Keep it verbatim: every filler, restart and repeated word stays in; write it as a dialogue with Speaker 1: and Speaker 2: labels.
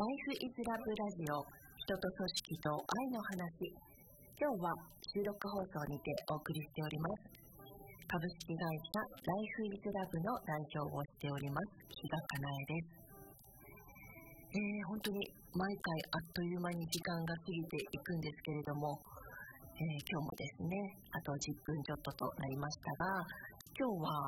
Speaker 1: Life is Love ラジオ、人と組織と愛の話。今日は収録放送にてお送りしております。株式会社 Life is Love の代表をしております比嘉かなえです。えー、本当に毎回あっという間に時間が過ぎていくんですけれども、えー、今日もですね、あとじゅっぷんちょっととなりましたが、今日は